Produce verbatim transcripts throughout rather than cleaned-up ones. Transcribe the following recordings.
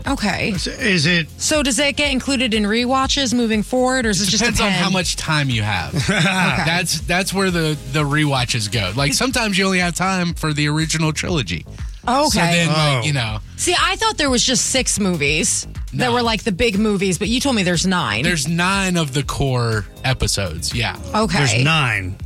Okay. Is it? So does it get included in rewatches moving forward, or does it just Depends depend? on how much time you have. Okay. That's that's where the, the rewatches go. Like sometimes you only have time for the original trilogy. Okay. So then, Oh. like, you know. See, I thought there was just six movies that No. were like the big movies, but you told me there's nine. There's nine of the core episodes. Yeah. okay. There's nine.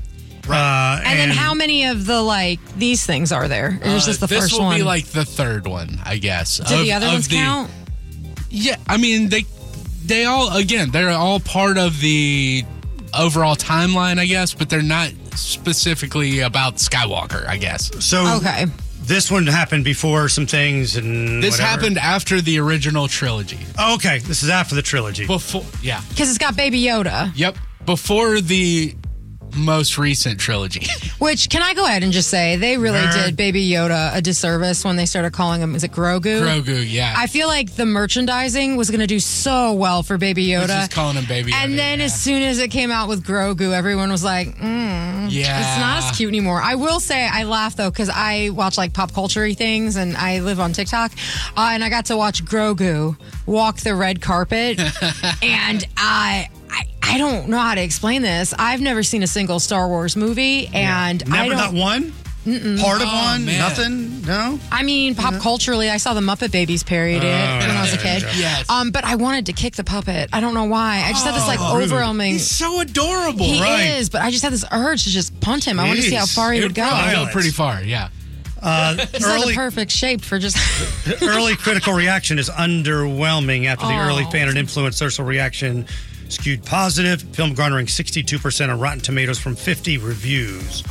Uh, And, then how many of the like these things are there? Or is Uh, this the this first will one? be like the third one, I guess. Did of- the other of ones the- count? Yeah, I mean they they all again they're all part of the overall timeline, I guess, but they're not specifically about Skywalker, I guess. So Okay. this one happened before some things, and This whatever. happened after the original trilogy. Oh, okay, this is after the trilogy. Before, yeah, Because it's got Baby Yoda. yep, before the most recent trilogy. Which, can I go ahead and just say, they really Nerd. did Baby Yoda a disservice when they started calling him, is it Grogu? Grogu, yeah. I feel like the merchandising was going to do so well for Baby was Yoda. just calling him Baby Yoda. And then yeah. as soon as it came out with Grogu, everyone was like, mm, yeah, it's not as cute anymore. I will say I laugh though because I watch like pop culture-y things and I live on TikTok, uh, and I got to watch Grogu walk the red carpet, and I. I, I don't know how to explain this. I've never seen a single Star Wars movie, and Never, I don't. not one. Part of Oh, one. man. Nothing. No. I mean, pop culturally, I saw the Muppet Babies parody it Oh, when I was a yeah, kid. yeah. Yes. Um, but I wanted to kick the puppet. I don't know why. I just had this like Oh, really? overwhelming. He's so adorable, He right? is, but I just had this urge to just punt him. I want to see how Jeez. far he It would go. probably go Violence. pretty far, yeah. Uh, He's like early the perfect shape for just. early critical reaction is underwhelming after the Oh. early fan and influencer reaction skewed positive. Film garnering sixty-two percent on Rotten Tomatoes from fifty reviews.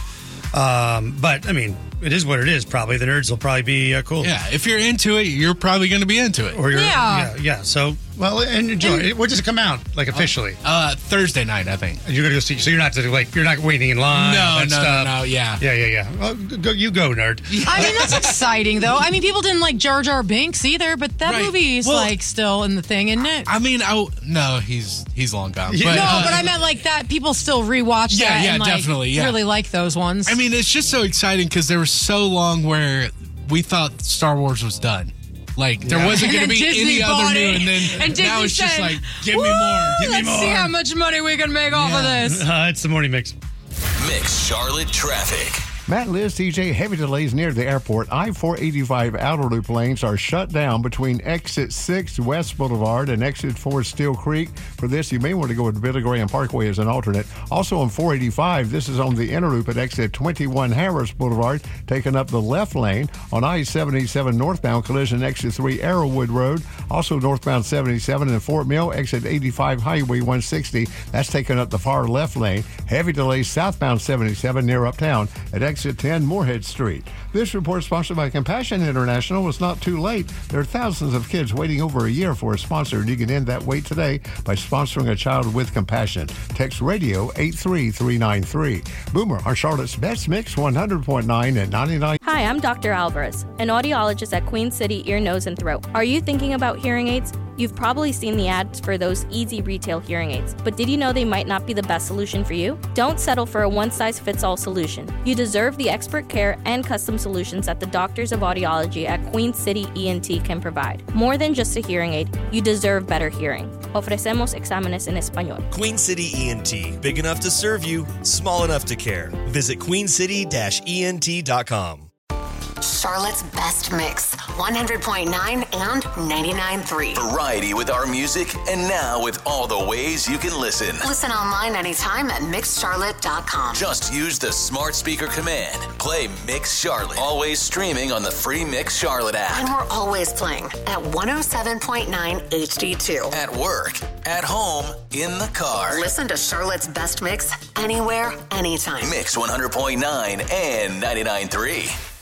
Um, but, I mean, it is what it is, probably. The nerds will probably be uh, cool. Yeah, if you're into it, you're probably going to be into it. Or you're, Yeah. yeah. Yeah, so, well, and enjoy it. When does it come out, like, officially? Uh, Thursday night, I think. And you're going to go see, so you're not, like, you're not waiting in line. No, all no, that no, stuff. no, yeah. Yeah, yeah, yeah. Well, go, you go, nerd. I mean, that's exciting though. I mean, people didn't like Jar Jar Binks either, but that Right. movie's Well, like still in the thing, isn't it? I mean, I, no, he's he's long gone. Yeah. But, no, uh, but I meant like that. People still rewatch Yeah, that. yeah, and, like, definitely, yeah. Really like those ones. I mean, it's just so exciting because there was so long where we thought Star Wars was done. Like, there Yeah. wasn't going And to be then Disney any other bought new, it. and then And Disney now it's just said, like, give me "Woo, more. Give me Let's see more." how much money we can make off of Yeah. this. Uh, it's the morning mix. Mix Charlotte traffic. Matt, Liz, T J, heavy delays near the airport. I four eighty-five outer loop lanes are shut down between exit six West Boulevard and exit four Steel Creek. For this, you may want to go with Billy Graham Parkway as an alternate. Also on four eighty-five, this is on the inner loop at exit twenty-one Harris Boulevard, taking up the left lane. On I seventy-seven northbound, collision exit three Arrowwood Road. Also northbound seventy-seven and Fort Mill, exit eighty-five Highway one sixty. That's taking up the far left lane. Heavy delays southbound seventy-seven near Uptown at exit ten Moorhead Street. This report sponsored by Compassion International. It's not too late. There are thousands of kids waiting over a year for a sponsor, and you can end that wait today by sponsoring a child with compassion. Text radio eight three three nine three. Boomer on Charlotte's Best Mix one hundred point nine and ninety-nine. Hi, I'm Doctor Alvarez, an audiologist at Queen City Ear, Nose, and Throat. Are you thinking about hearing aids? You've probably seen the ads for those easy retail hearing aids, but did you know they might not be the best solution for you? Don't settle for a one-size-fits-all solution. You deserve the expert care and custom solutions that the doctors of audiology at Queen City E N T can provide. More than just a hearing aid, you deserve better hearing. Ofrecemos exámenes en español. Queen City E N T. Big enough to serve you, small enough to care. Visit queen city dash e n t dot com. Charlotte's Best Mix, one hundred point nine and ninety-nine point three. Variety with our music, and now with all the ways you can listen. Listen online anytime at mix charlotte dot com. Just use the smart speaker command. Play Mix Charlotte. Always streaming on the free Mix Charlotte app. And we're always playing at one oh seven point nine H D two. At work, at home, in the car. Listen to Charlotte's Best Mix anywhere, anytime. Mix one hundred point nine and ninety-nine point three.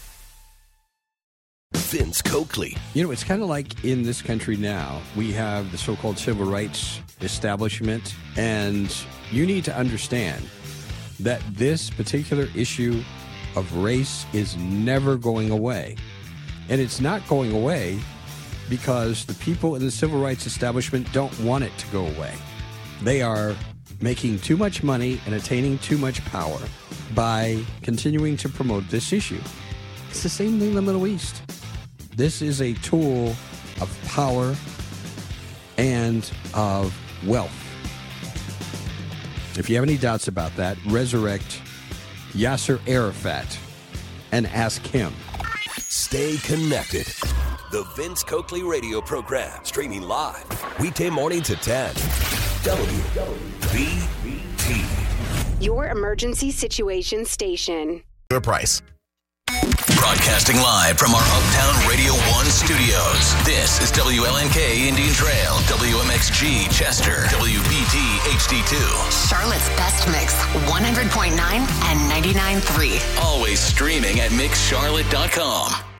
Vince Coakley. You know, it's kind of like in this country now, we have the so-called civil rights establishment, and you need to understand that this particular issue of race is never going away. And it's not going away because the people in the civil rights establishment don't want it to go away. They are making too much money and attaining too much power by continuing to promote this issue. It's the same thing in the Middle East. This is a tool of power, and of wealth. If you have any doubts about that, resurrect Yasser Arafat and ask him. Stay connected. The Vince Coakley radio program, streaming live weekday morning to ten. W B T. Your emergency situation station. Your price. Broadcasting live from our Uptown Radio one studios. This is W L N K Indian Trail, W M X G Chester, W B T H D two. Charlotte's best mix, one hundred point nine and ninety-nine point three. Always streaming at mix charlotte dot com.